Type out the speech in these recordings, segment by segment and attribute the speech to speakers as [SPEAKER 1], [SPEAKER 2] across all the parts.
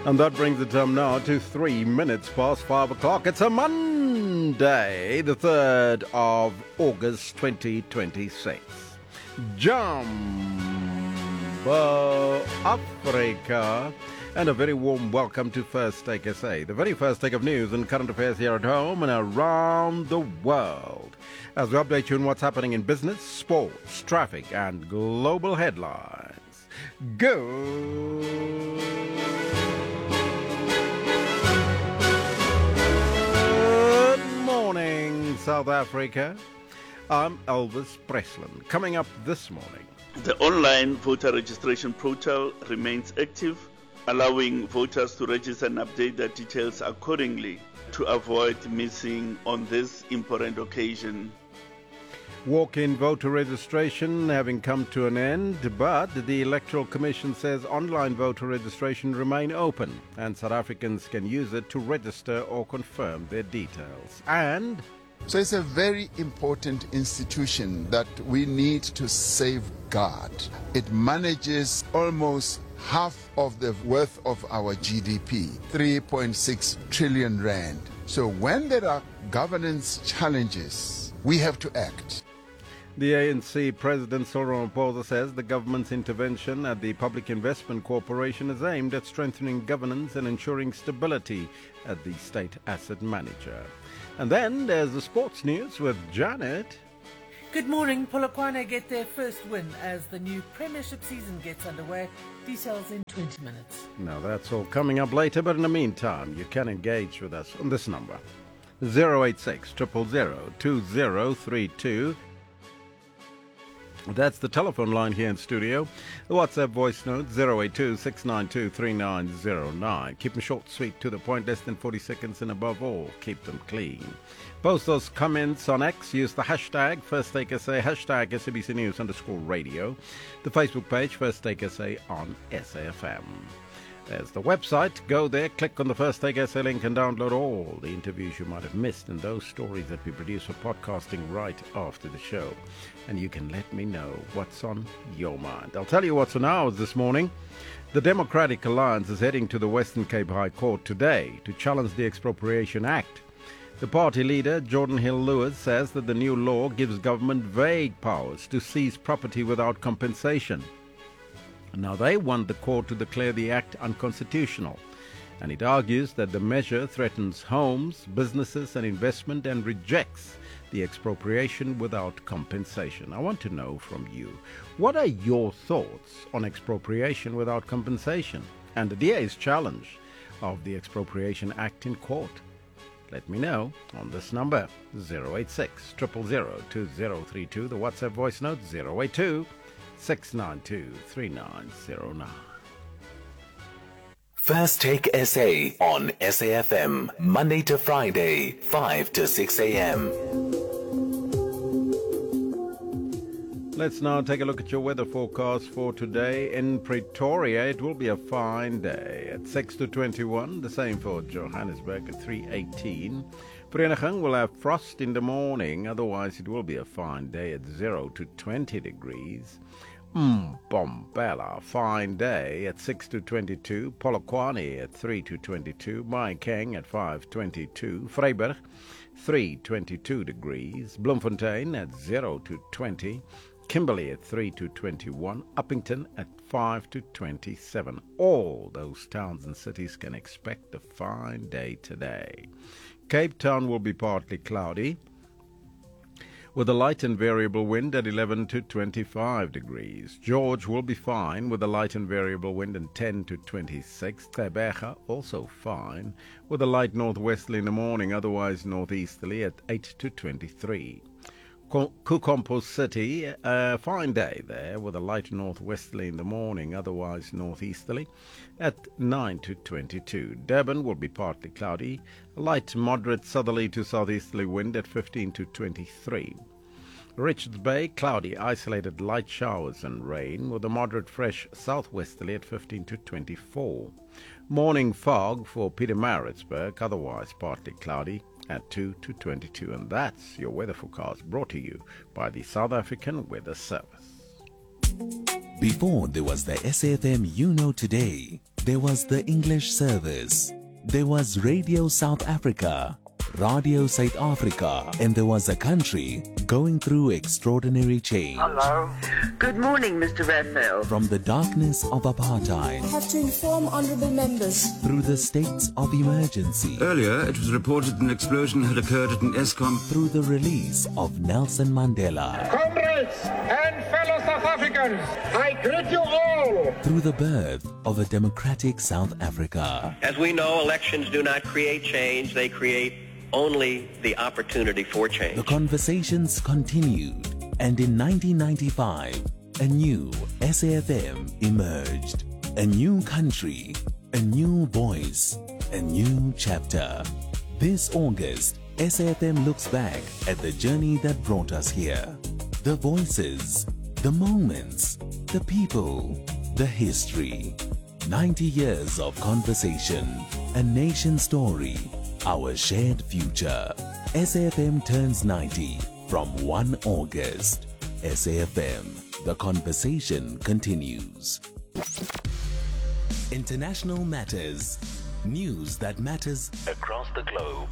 [SPEAKER 1] And that brings the time now to 3 minutes past 5 o'clock. It's a Monday, the 3rd of August 2026. Jumbo Africa. And a very warm welcome to First Take SA, the very first take of news and current affairs here at home and around the world. As we update you on what's happening in business, sports, traffic, and global headlines. Good morning, South Africa. I'm Elvis Presland. Coming up this morning.
[SPEAKER 2] The online voter registration portal remains active, allowing voters to register and update their details accordingly to avoid missing on this important occasion.
[SPEAKER 1] Walk-in voter registration having come to an end, but the Electoral Commission says online voter registration remain open and South Africans can use it to register or confirm their details. And
[SPEAKER 3] so it's a very important institution that we need to safeguard. It manages almost half of the worth of our GDP, 3.6 trillion rand. So when there are governance challenges, we have to act.
[SPEAKER 1] The ANC President Cyril Ramaphosa says the government's intervention at the Public Investment Corporation is aimed at strengthening governance and ensuring stability at the state asset manager. And then there's the sports news with Janet.
[SPEAKER 4] Good morning. Polokwane get their first win as the new Premiership season gets underway. Details in 20 minutes.
[SPEAKER 1] Now that's all coming up later, but in the meantime, you can engage with us on this number, 086 000 2032. That's the telephone line here in studio. The WhatsApp voice note, 082-692-3909. Keep them short, sweet, to the point, less than 40 seconds, and above all, keep them clean. Post those comments on X. Use the hashtag FirstTakeSA, hashtag SABC News_radio. The Facebook page, First Take SA on SAFM. There's the website. Go there, click on the First Take SA link and download all the interviews you might have missed and those stories that we produce for podcasting right after the show. And you can let me know what's on your mind. I'll tell you what's on ours this morning. The Democratic Alliance is heading to the Western Cape High Court today to challenge the Expropriation Act. The party leader, Jordan Hill-Lewis, says that the new law gives government vague powers to seize property without compensation. Now, they want the court to declare the act unconstitutional, and it argues that the measure threatens homes, businesses and investment and rejects the expropriation without compensation. I want to know from you, what are your thoughts on expropriation without compensation and the DA's challenge of the Expropriation Act in court? Let me know on this number, 086 000 2032, the WhatsApp voice note, 082-692-3909.
[SPEAKER 5] First Take SA on SAFM, Monday to Friday, 5 to 6 a.m.
[SPEAKER 1] Let's now take a look at your weather forecast for today. In Pretoria, it will be a fine day at 6 to 21, the same for Johannesburg at 3:18. Vereniging will have frost in the morning, otherwise it will be a fine day at 0 to 20 degrees. Mbombela, fine day at 6 to 22. Polokwane at 3 to 22. Mahikeng at 5:22. Vryburg, 3:22 degrees. Bloemfontein at 0 to 20. Kimberley at 3 to 21. Uppington at 5 to 27. All those towns and cities can expect a fine day today. Cape Town will be partly cloudy, with a light and variable wind at 11 to 25 degrees. George will be fine with a light and variable wind at 10 to 26. Gqeberha also fine with a light northwesterly in the morning, otherwise northeasterly at 8 to 23. Kukompo City, a fine day there with a light northwesterly in the morning, otherwise northeasterly at 9 to 22. Durban will be partly cloudy, a light moderate southerly to southeasterly wind at 15 to 23. Richards Bay, cloudy, isolated light showers and rain with a moderate fresh southwesterly at 15 to 24. Morning fog for Pietermaritzburg, otherwise partly cloudy at 2 to 22. And that's your weather forecast brought to you by the South African Weather Service.
[SPEAKER 5] Before there was the SAFM you know today,
[SPEAKER 6] there was the English service, there was Radio South Africa, Radio South Africa, and there was a country going through extraordinary change.
[SPEAKER 7] Hello. Good morning, Mr. Raphael.
[SPEAKER 6] From the darkness of apartheid,
[SPEAKER 8] I have to inform honourable members.
[SPEAKER 6] through the states of emergency,
[SPEAKER 9] Earlier, it was reported an explosion had occurred at an ESCOM.
[SPEAKER 6] through the release of Nelson Mandela,
[SPEAKER 10] Comrades and fellow South Africans, I greet you all.
[SPEAKER 6] through the birth of a democratic South Africa.
[SPEAKER 11] As we know, elections do not create change, they create only the opportunity for change.
[SPEAKER 6] The conversations continued, and in 1995, a new SAFM emerged. A new country, a new voice, a new chapter. This August, SAFM looks back at the journey that brought us here. The voices, the moments, the people, the history. 90 years of conversation, a nation story, our shared future. SAFM turns 90 from 1 August. SAFM, the conversation continues. International Matters. News that matters across the globe.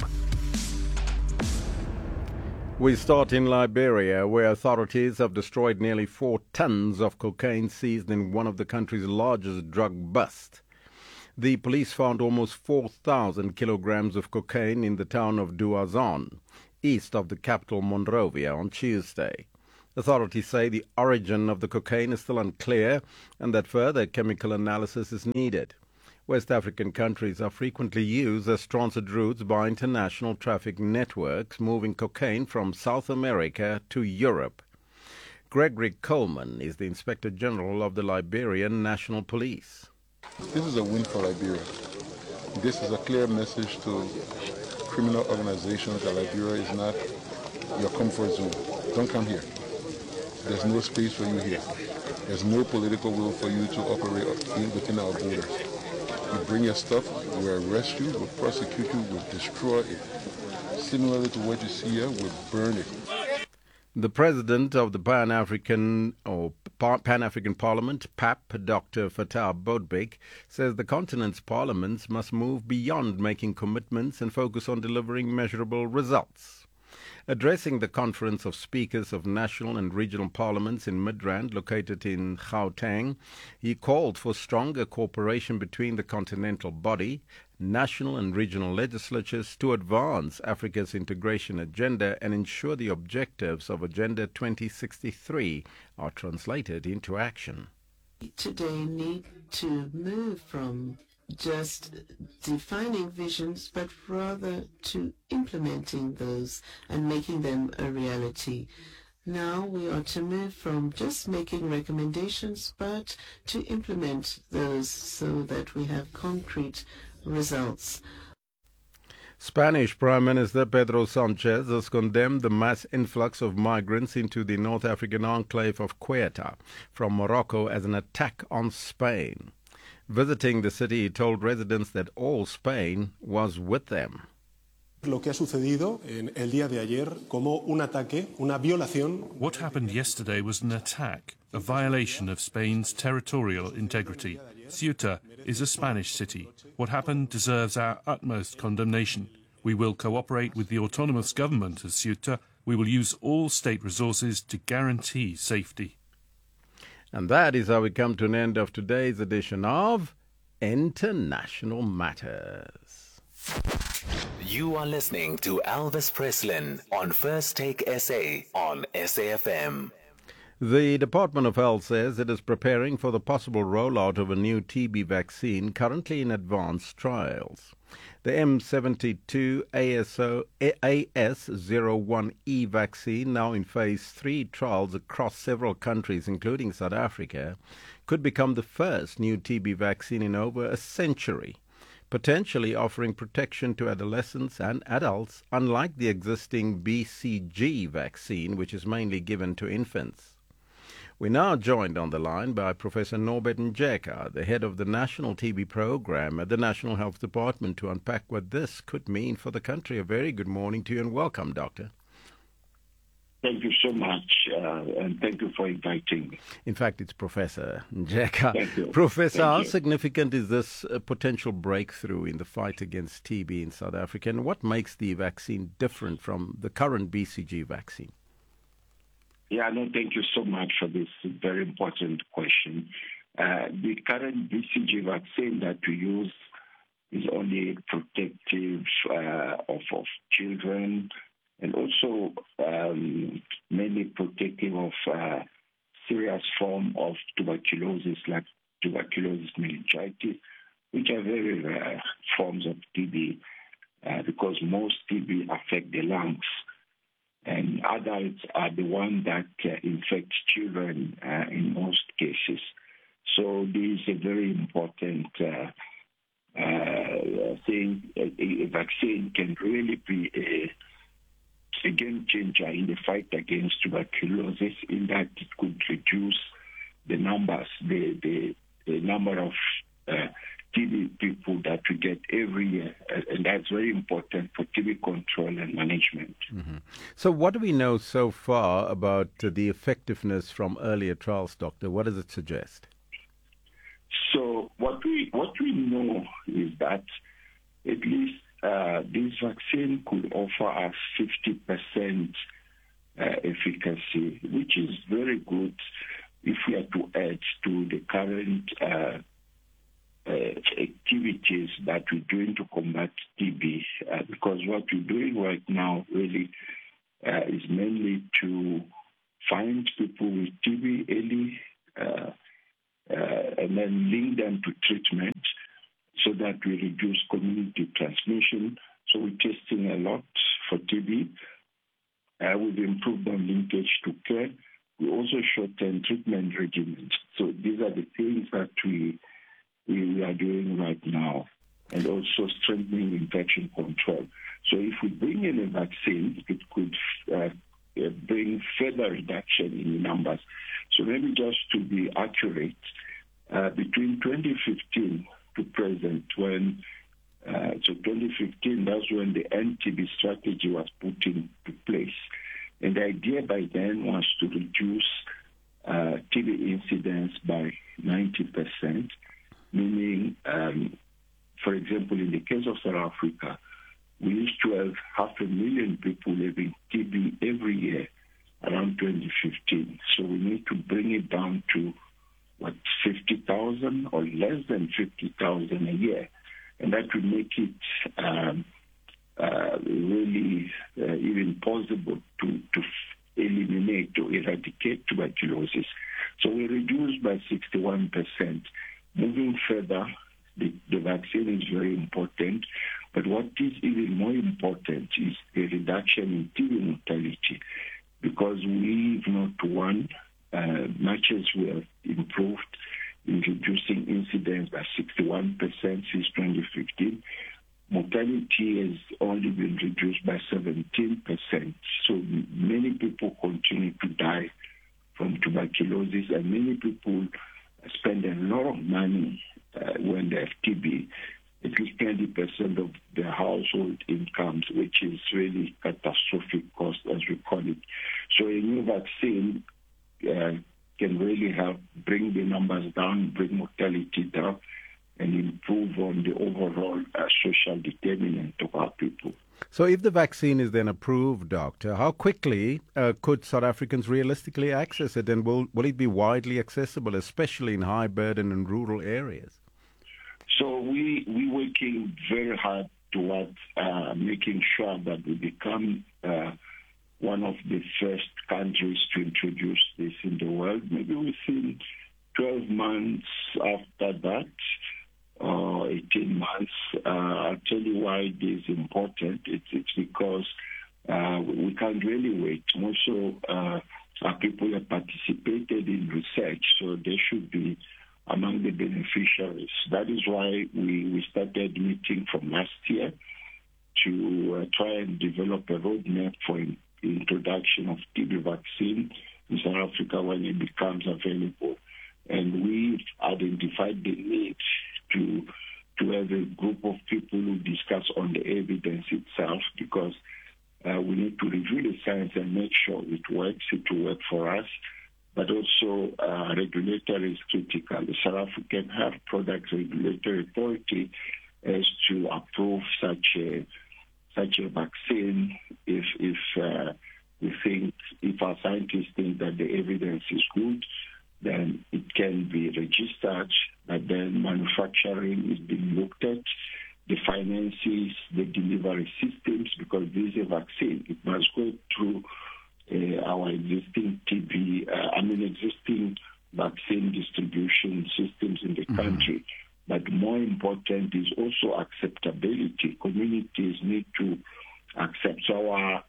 [SPEAKER 1] We start in Liberia, where authorities have destroyed nearly 4 tons of cocaine seized in one of the country's largest drug busts. The police found almost 4,000 kilograms of cocaine in the town of Duazon, east of the capital Monrovia, on Tuesday. Authorities say the origin of the cocaine is still unclear and that further chemical analysis is needed. West African countries are frequently used as transit routes by international traffic networks moving cocaine from South America to Europe. Gregory Coleman is the Inspector General of the Liberian National Police.
[SPEAKER 12] This is a win for Liberia. This is a clear message to criminal organizations that Liberia is not your comfort zone. Don't come here. There's no space for you here. There's no political will for you to operate within our borders. You bring your stuff, we'll arrest you, we'll prosecute you, we'll destroy it. Similarly to what you see here, we'll burn it.
[SPEAKER 1] The president of the Pan-African Parliament, PAP, Dr. Fattah Bodbik, says the continent's parliaments must move beyond making commitments and focus on delivering measurable results. Addressing the conference of speakers of national and regional parliaments in Midrand, located in Gauteng, he called for stronger cooperation between the continental body, national and regional legislatures to advance Africa's integration agenda and ensure the objectives of Agenda 2063 are translated into action.
[SPEAKER 13] Today need to move from just defining visions, but rather to implementing those and making them a reality. Now we are to move from just making recommendations, but to implement those so that we have concrete results.
[SPEAKER 1] Spanish Prime Minister Pedro Sanchez has condemned the mass influx of migrants into the North African enclave of Ceuta from Morocco as an attack on Spain. Visiting the city, he told residents that all Spain was with them.
[SPEAKER 14] Lo que ha sucedido en el día de ayer como un ataque, una violación.
[SPEAKER 15] What happened yesterday was an attack, a violation of Spain's territorial integrity. Ceuta is a Spanish city. What happened deserves our utmost condemnation. We will cooperate with the autonomous government of Ceuta. We will use all state resources to guarantee safety.
[SPEAKER 1] And that is how we come to an end of today's edition of International Matters.
[SPEAKER 5] You are listening to Elvis Preslin on First Take SA on SAFM.
[SPEAKER 1] The Department of Health says it is preparing for the possible rollout of a new TB vaccine currently in advanced trials. The M72 AS01E vaccine, now in phase 3 trials across several countries, including South Africa, could become the first new TB vaccine in over a century, potentially offering protection to adolescents and adults, unlike the existing BCG vaccine, which is mainly given to infants. We're now joined on the line by Professor Norbert Njeka, the head of the National TB Program at the National Health Department, to unpack what this could mean for the country. A very good morning to you and welcome, Doctor.
[SPEAKER 16] Thank you so much, and thank you for inviting me.
[SPEAKER 1] In fact, it's Professor Njeka.
[SPEAKER 16] Thank you.
[SPEAKER 1] Professor,
[SPEAKER 16] Thank
[SPEAKER 1] how
[SPEAKER 16] you.
[SPEAKER 1] significant is this potential breakthrough in the fight against TB in South Africa, and what makes the vaccine different from the current BCG vaccine?
[SPEAKER 16] Yeah, no, thank you so much for this very important question. The current BCG vaccine that we use is only protective of children, and also mainly protective of serious form of tuberculosis, like tuberculosis meningitis, which are very rare forms of TB, because most TB affect the lungs, and adults are the ones that infect children in most cases. So this is a very important thing. A vaccine can really be a game changer in the fight against tuberculosis, in that it could reduce the numbers, the number of TB people that we get every year, and that's very important for TB control and management.
[SPEAKER 1] Mm-hmm. So what do we know so far about the effectiveness from earlier trials, Doctor? What does it suggest?
[SPEAKER 16] So what we know is that at least this vaccine could offer us 50% efficacy, which is very good if we are to add to the current activities that we're doing to combat TB, because what we're doing right now really is mainly to find people with TB early and then link them to treatment so that we reduce community transmission. So we're testing a lot for TB. We've improved on linkage to care. We also shorten treatment regimens. So these are the things that we are doing right now, and also strengthening infection control. So if we bring in a vaccine, it could bring further reduction in the numbers. So maybe just to be accurate, between 2015 to present, when 2015, that's when the NTB strategy was put into place. And the idea by then was to reduce TB incidence by 90%, meaning, for example, in the case of South Africa, we used to have 500,000 people having TB every year around 2015. So we need to bring it down to, 50,000 or less than 50,000 a year. And that would make it really even possible to eliminate or eradicate tuberculosis. So we reduced by 61%. Moving further, the vaccine is very important, but what is even more important is the reduction in TB mortality, because we've not won much as we have improved in reducing incidence by 61% since 2015. Mortality has only been reduced by 17%. So many people continue to die from tuberculosis, and many people spend a lot of money when they have TB, at least 20% of their household incomes, which is really catastrophic cost, as we call it. So a new vaccine can really help bring the numbers down, bring mortality down, and improve on the overall social determinant of our people.
[SPEAKER 1] So if the vaccine is then approved, Doctor, how quickly could South Africans realistically access it, and will it be widely accessible, especially in high burden and rural areas?
[SPEAKER 16] So we're working very hard towards making sure that we become one of the first countries to introduce this in the world, maybe within 12 months after that, or 18 months. I'll tell you why this is important. It's because we can't really wait. Also, our people have participated in research, so they should be among the beneficiaries. That is why we started meeting from last year to try and develop a roadmap for introduction of TB vaccine in South Africa when it becomes available. And we've identified the need to have a group of people who discuss on the evidence itself, because We need to review the science and make sure it works, it will work for us. But also, regulatory is critical. The South African Health Products Regulatory Authority has to approve such a vaccine if our scientists think that the evidence is good, then it can be registered, but then manufacturing is being looked at, the finances, the delivery systems, because this is a vaccine. It must go through our existing existing vaccine distribution systems in the country. But more important is also acceptability. Communities need to accept. So our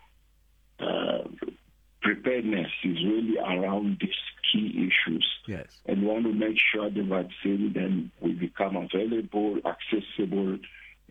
[SPEAKER 16] preparedness is really around these key issues.
[SPEAKER 1] Yes.
[SPEAKER 16] And we want to make sure the vaccine then will become available, accessible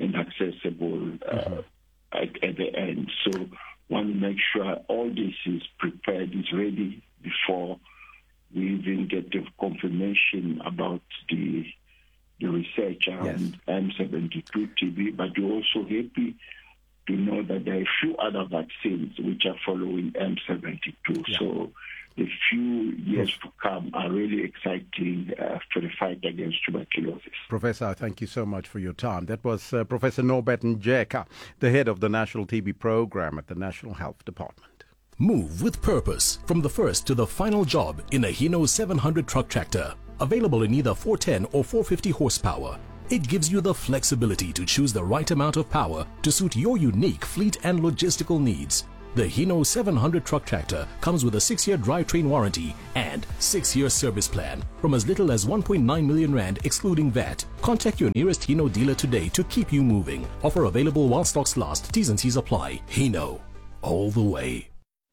[SPEAKER 16] at the end. So want to make sure all this is prepared, is ready before we even get the confirmation about the research around M72 TB. But we're also happy to know that there are a few other vaccines which are following M72. Yeah. So the few years to come are really exciting for the fight against tuberculosis.
[SPEAKER 1] Professor, thank you so much for your time. That was Professor Norbert Njeka, the head of the National TB Program at the National Health Department.
[SPEAKER 17] Move with purpose from the first to the final job in a Hino 700 truck tractor. Available in either 410 or 450 horsepower. It gives you the flexibility to choose the right amount of power to suit your unique fleet and logistical needs. The Hino 700 truck tractor comes with a 6-year drivetrain warranty and 6-year service plan from as little as 1.9 million rand excluding VAT. Contact your nearest Hino dealer today to keep you moving. Offer available while stocks last. T's and C's apply. Hino, all the way.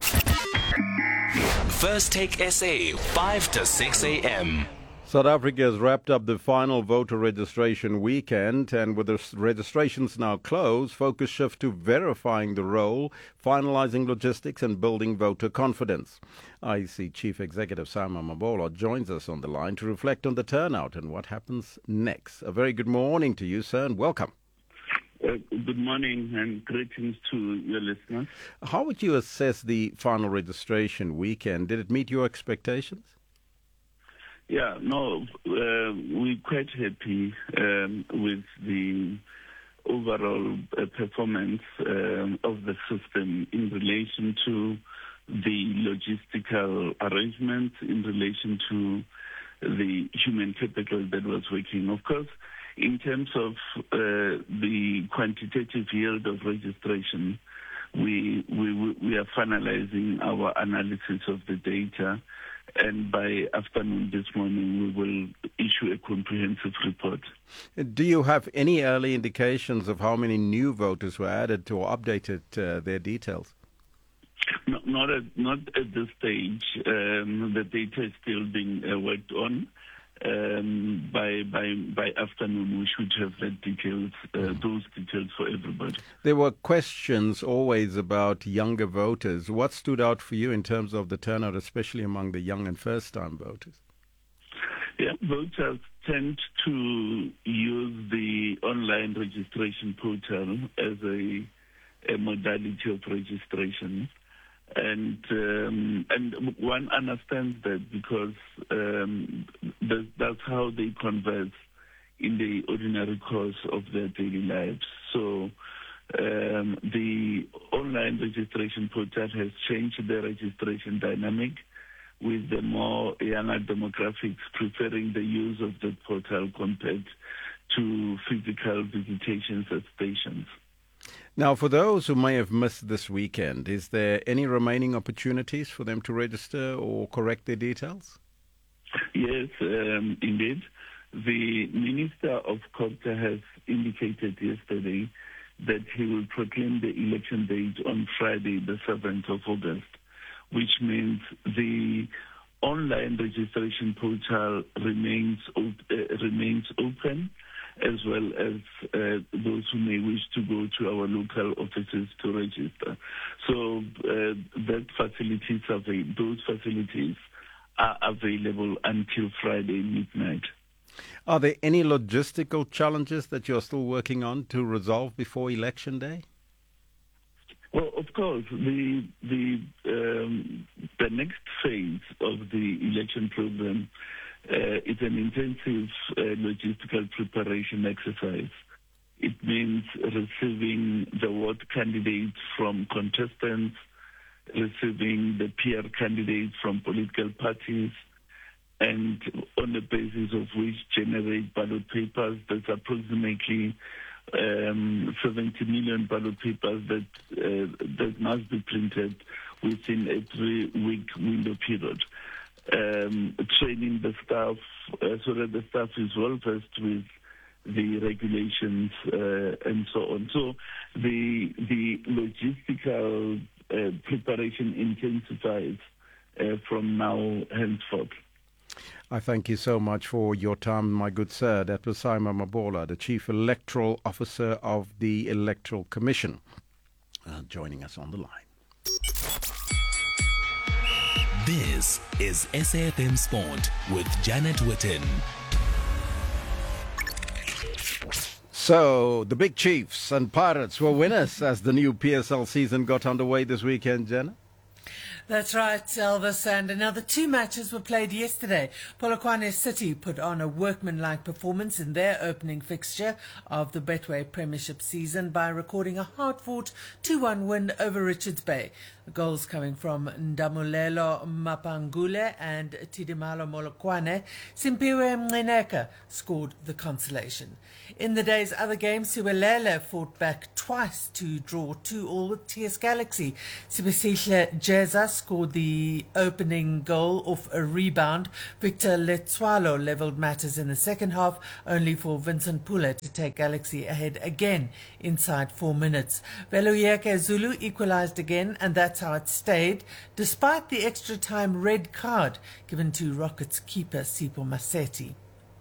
[SPEAKER 5] First Take SA, 5 to 6 a.m.
[SPEAKER 1] South Africa has wrapped up the final voter registration weekend, and with the registrations now closed, focus shift to verifying the roll, finalising logistics and building voter confidence. IEC Chief Executive Simon Mabolo joins us on the line to reflect on the turnout and what happens next. A very good morning to you, sir, and welcome.
[SPEAKER 2] Good morning and greetings to your listeners.
[SPEAKER 1] How would you assess the final registration weekend? Did it meet your expectations?
[SPEAKER 2] Yeah, no, we're quite happy with the overall performance of the system in relation to the logistical arrangements, in relation to the human capital that was working. Of course, in terms of the quantitative yield of registration, we are finalizing our analysis of the data. And by afternoon this morning, we will issue a comprehensive report.
[SPEAKER 1] Do you have any early indications of how many new voters were added to or updated their details?
[SPEAKER 2] Not at this stage. The data is still being worked on. By afternoon, we should have those details for everybody.
[SPEAKER 1] There were questions always about younger voters. What stood out for you in terms of the turnout, especially among the young and first-time voters?
[SPEAKER 2] Yeah, voters tend to use the online registration portal as a modality of registration. And one understands that because that's how they converse in the ordinary course of their daily lives. So the online registration portal has changed the registration dynamic, with the more younger demographics preferring the use of the portal compared to physical visitations at stations.
[SPEAKER 1] Now, for those who may have missed this weekend, is there any remaining opportunities for them to register or correct their details?
[SPEAKER 2] Yes, indeed. The Minister of COGTA has indicated yesterday that he will proclaim the election date on Friday, the 7th of August, which means the online registration portal remains open, as well as those who may wish to go to our local offices to register. So those facilities are available until Friday midnight.
[SPEAKER 1] Are there any logistical challenges that you're still working on to resolve before Election Day?
[SPEAKER 2] Well, of course, the next phase of the election program is an intensive logistical preparation exercise. It means receiving the ward candidates from contestants, receiving the peer candidates from political parties, and on the basis of which generate ballot papers. That's approximately 70 million ballot papers that must be printed within a 3-week window period. Training the staff so that the staff is well versed with the regulations and so on. So the logistical preparation intensifies from now henceforth.
[SPEAKER 1] I thank you so much for your time, my good sir. That was Simon Mabola, the Chief Electoral Officer of the Electoral Commission, joining us on the line.
[SPEAKER 6] This is SAFM Sport with Janet Witten.
[SPEAKER 1] So, the Big Chiefs and Pirates were winners as the new PSL season got underway this weekend, Janet.
[SPEAKER 4] That's right, Elvis, and another 2 matches were played yesterday. Polokwane City put on a workmanlike performance in their opening fixture of the Betway Premiership season by recording a hard-fought 2-1 win over Richards Bay. The goals coming from Ndamulelo Mapangule and Tidimalo Molokwane. Simpiwe Mneneka scored the consolation. In the day's other games, Siwelele fought back twice to draw 2-2 with TS Galaxy. Sibisihle Jeza scored the opening goal off a rebound. Victor Letswalo levelled matters in the second half, only for Vincent Pule to take Galaxy ahead again inside 4 minutes. Veluyeke Zulu equalised again, and that's how it stayed, despite the extra time red card given to Rockets keeper Sipho Maseti.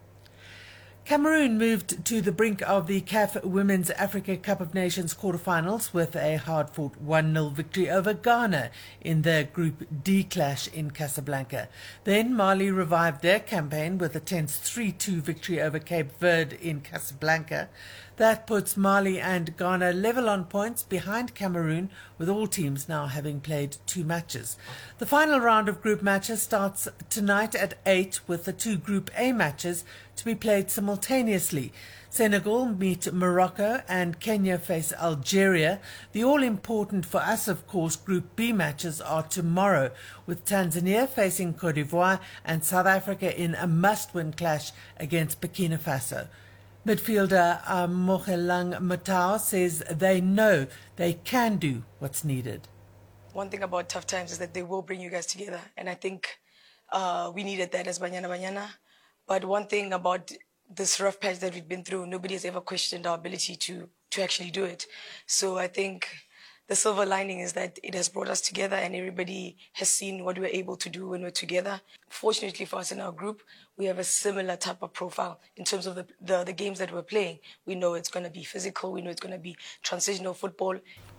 [SPEAKER 4] Cameroon moved to the brink of the CAF Women's Africa Cup of Nations quarterfinals with a hard-fought 1-0 victory over Ghana in their Group D clash in Casablanca. Then Mali revived their campaign with a tense 3-2 victory over Cape Verde in Casablanca. That puts Mali and Ghana level on points behind Cameroon, with all teams now having played 2 matches. The final round of group matches starts tonight at 8, with the 2 Group A matches to be played simultaneously. Senegal meet Morocco and Kenya face Algeria. The all-important for us, of course, Group B matches are tomorrow, with Tanzania facing Cote d'Ivoire and South Africa in a must-win clash against Burkina Faso. Midfielder Mohelang Matao says they know they can do what's needed.
[SPEAKER 18] One thing about tough times is that they will bring you guys together, and I think we needed that as Banyana Banyana. But one thing about this rough patch that we've been through, nobody has ever questioned our ability to actually do it. So I think the silver lining is that it has brought us together, and everybody has seen what we're able to do when we're together. Fortunately for us in our group, we have a similar type of profile in terms of the games that we're playing. We know it's going to be physical. We know it's going to be transitional football.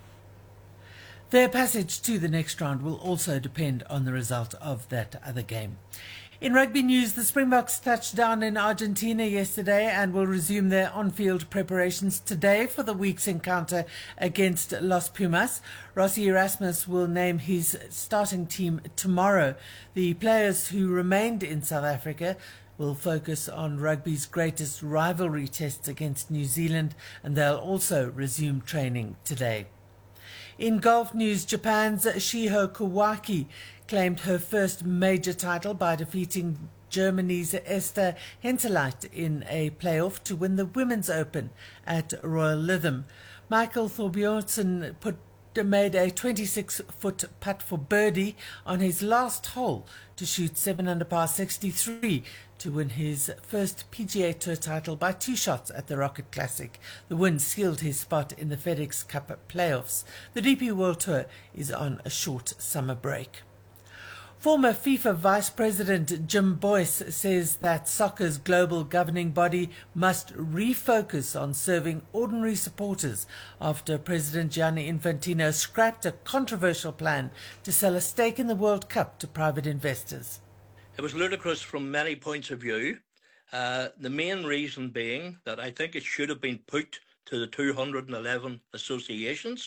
[SPEAKER 4] Their passage to the next round will also depend on the result of that other game. In rugby news, the Springboks touched down in Argentina yesterday and will resume their on-field preparations today for the week's encounter against Los Pumas. Rossi Erasmus will name his starting team tomorrow. The players who remained in South Africa will focus on rugby's greatest rivalry tests against New Zealand, and they'll also resume training today. In golf news, Japan's Shiho Kawaki claimed her first major title by defeating Germany's Esther Henseleit in a playoff to win the Women's Open at Royal Lytham. Michael Thorbjornsen made a 26-foot putt for birdie on his last hole to shoot 7 under par 63 to win his first PGA Tour title by 2 shots at the Rocket Classic. The win sealed his spot in the FedEx Cup playoffs. The DP World Tour is on a short summer break. Former FIFA Vice President Jim Boyce says that soccer's global governing body must refocus on serving ordinary supporters after President Gianni Infantino scrapped a controversial plan to sell a stake in the World Cup to private investors.
[SPEAKER 19] It was ludicrous from many points of view. The main reason being that I think it should have been put to the 211 associations,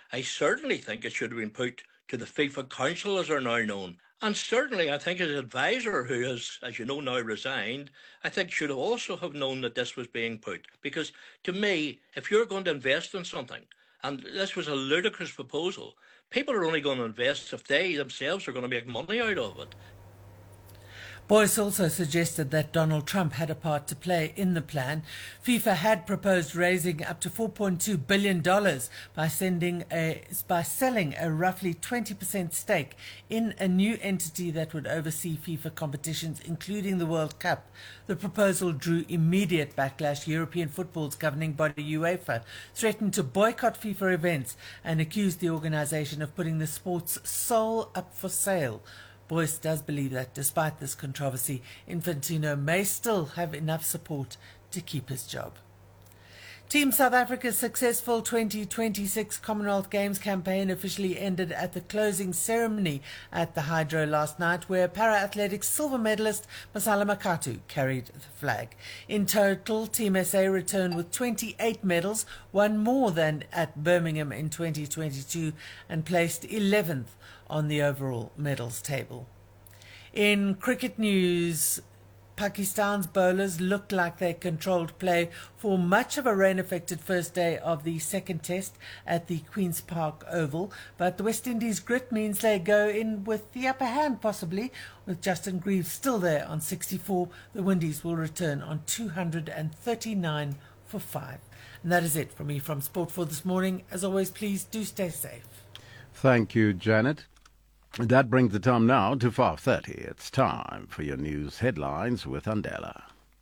[SPEAKER 19] I certainly think it should have been put to the FIFA Council, as they're now known. And certainly I think his advisor, who has, as you know, now resigned, I think should also have known that this was being put. Because to me, if you're going to invest in something, and this was a ludicrous proposal, people are only going to invest if they themselves are going to make money out of it.
[SPEAKER 4] Boyce also suggested that Donald Trump had a part to play in the plan. FIFA had proposed raising up to $4.2 billion by selling a roughly 20% stake in a new entity that would oversee FIFA competitions, including the World Cup. The proposal drew immediate backlash. European football's governing body, UEFA, threatened to boycott FIFA events and accused the organisation of putting the sport's soul up for sale. Boyce does believe that despite this controversy, Infantino may still have enough support to keep his job. Team South Africa's successful 2026 Commonwealth Games campaign officially ended at the closing ceremony at the Hydro last night, where para-athletics silver medalist Masala Makatu carried the flag. In total, Team SA returned with 28 medals, one more than at Birmingham in 2022, and placed 11th on the overall medals table. In cricket news, Pakistan's bowlers looked like they controlled play for much of a rain-affected first day of the second test at the Queen's Park Oval, but the West Indies grit means they go in with the upper hand possibly, with Justin Greaves still there on 64. The Windies will return on 239 for 5. And that is it from me from Sport for this morning. As always, please do stay safe.
[SPEAKER 1] Thank you, Janet. That brings the time now to 5:30. It's time for your news headlines with Andela.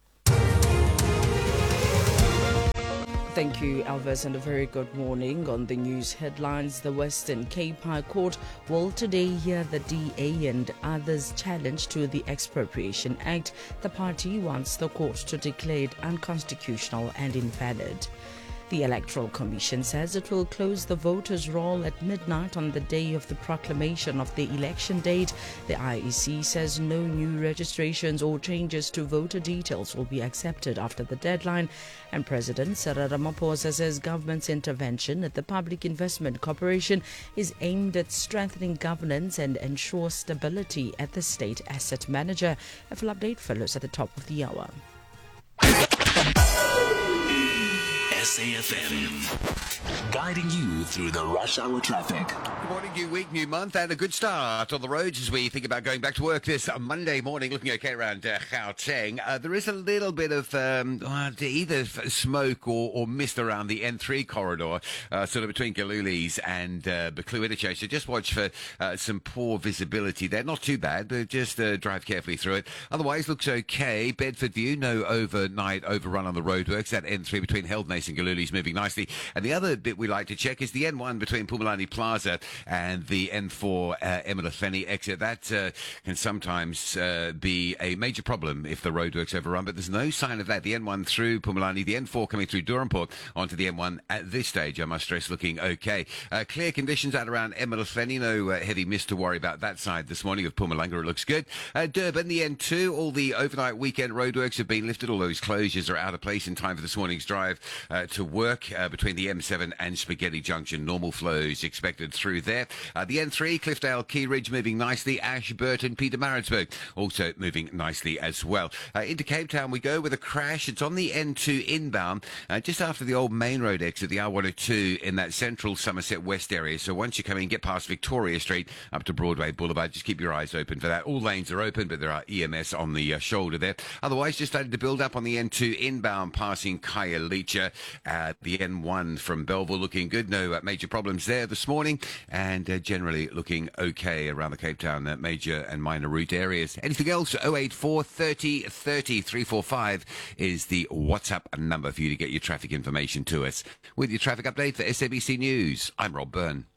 [SPEAKER 20] Thank you, Elvis, and a very good morning. On the news headlines, the Western Cape High Court will today hear the DA and others' challenge to the Expropriation Act. The party wants the court to declare it unconstitutional and invalid. The Electoral Commission says it will close the voters' roll at midnight on the day of the proclamation of the election date. The IEC says no new registrations or changes to voter details will be accepted after the deadline. And President Cyril Ramaphosa says government's intervention at the Public Investment Corporation is aimed at strengthening governance and ensure stability at the state asset manager. A full update follows at the top of the hour.
[SPEAKER 5] SAFM, guiding you through the rush hour traffic.
[SPEAKER 21] Good morning, new week, new month, and a good start on the roads as we think about going back to work this Monday morning. Looking okay around Gauteng. There is a little bit of either smoke or mist around the N3 corridor, sort of between Galulis and Buccleuch interchange. So just watch for some poor visibility there. Not too bad, but just drive carefully through it. Otherwise, looks okay. Bedford View, no overnight overrun on the roadworks. That N3 between Heldnace and Galulis moving nicely. And the other bit we like to check is the N1 between Pumalani Plaza and the N4 Emelafeni exit. That can sometimes be a major problem if the roadworks overrun, but there's no sign of that. The N1 through Pumalani, the N4 coming through Durhamport onto the N1 at this stage, I must stress, looking okay. Clear conditions out around Emelafeni. No heavy mist to worry about that side this morning of Pumalanga. It looks good. Durban, the N2, all the overnight weekend roadworks have been lifted. All those closures are out of place in time for this morning's drive to work between the M7 and Spaghetti Junction. Normal flows expected through there. The N3, Cliffdale, Key Ridge moving nicely. Ashburton, Pietermaritzburg also moving nicely as well. Into Cape Town we go with a crash. It's on the N2 inbound, just after the old main road exit, the R102 in that central Somerset West area. So once you come in, get past Victoria Street up to Broadway Boulevard, just keep your eyes open for that. All lanes are open, but there are EMS on the shoulder there. Otherwise, just started to build up on the N2 inbound, passing Khayelitsha. The N1 from Belleville looking good. No major problems there this morning, and generally looking okay around the Cape Town major and minor route areas. Anything else? 084 30 30 345 is the WhatsApp number for you to get your traffic information to us. With your traffic update for SABC News, I'm Rob Byrne.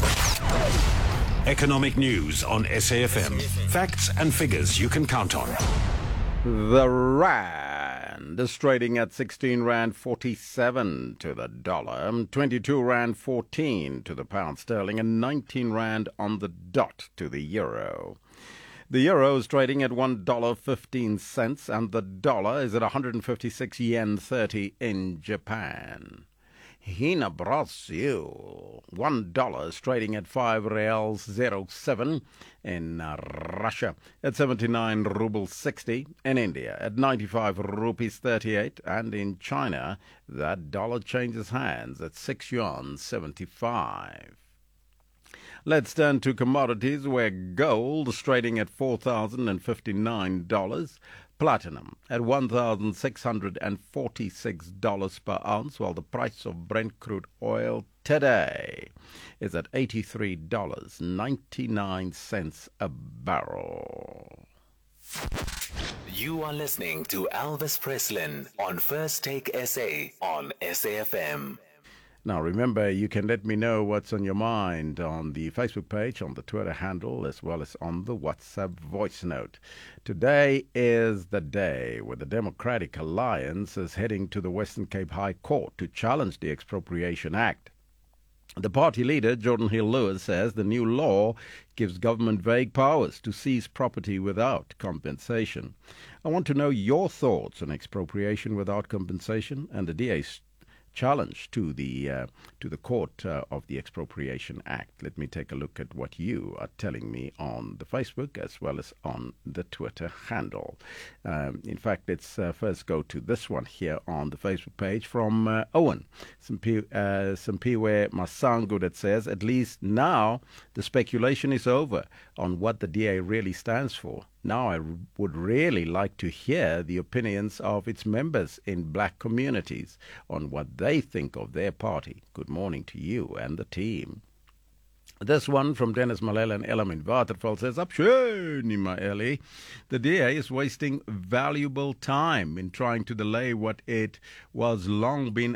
[SPEAKER 22] Economic news on SAFM. Facts and figures you can count on.
[SPEAKER 1] The Rand is trading at 16 Rand 47 to the dollar, 22 Rand 14 to the pound sterling, and 19 Rand on the dot to the euro. The euro is trading at $1.15, and the dollar is at 156 yen 30 in Japan. Hina Brazil, $1 is trading at 5 reals 07. In Russia at 79 rubles 60. In India at 95 rupees 38. And in China, that dollar changes hands at 6 yuan 75. Let's turn to commodities, where gold is trading at $4,059. Platinum at $1,646 per ounce, while the price of Brent crude oil today is at $83.99 a barrel.
[SPEAKER 5] You are listening to Elvis Preslin on First Take SA on SAFM.
[SPEAKER 1] Now, remember, you can let me know what's on your mind on the Facebook page, on the Twitter handle, as well as on the WhatsApp voice note. Today is the day where the Democratic Alliance is heading to the Western Cape High Court to challenge the Expropriation Act. The party leader, Jordan Hill-Lewis, says the new law gives government vague powers to seize property without compensation. I want to know your thoughts on expropriation without compensation and the DA's challenge to the court of the Expropriation Act. Let me take a look at what you are telling me on the Facebook as well as on the Twitter handle. In fact, let's first go to this one here on the Facebook page from Owen Simpiwe Masangu, that says, at least now the speculation is over on what the DA really stands for. Now I would really like to hear the opinions of its members in black communities on what they think of their party. Good morning to you and the team. This one from Dennis Malele and Elam in Waterval says, Absheni Maeli, the DA is wasting valuable time in trying to delay what it was long been